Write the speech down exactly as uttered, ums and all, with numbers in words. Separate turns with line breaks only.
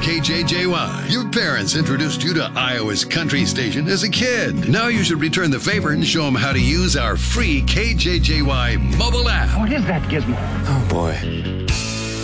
K J J Y. Your parents introduced you to Iowa's country station as a kid. Now you should return the favor and show them how to use our free K J J Y mobile app.
What is that, Gizmo?
Oh, boy.